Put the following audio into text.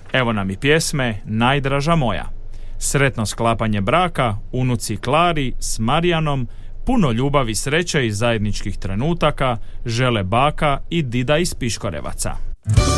Evo nam i pjesme Najdraža moja. Sretno sklapanje braka unuci Klari s Marijanom, puno ljubavi, sreće i zajedničkih trenutaka žele baka i dida iz Piškorevaca.